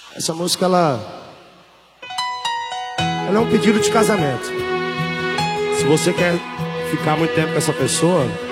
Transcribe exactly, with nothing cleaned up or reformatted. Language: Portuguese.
Essa música, ela, ela é um pedido de casamento. Se você quer ficar muito tempo com essa pessoa,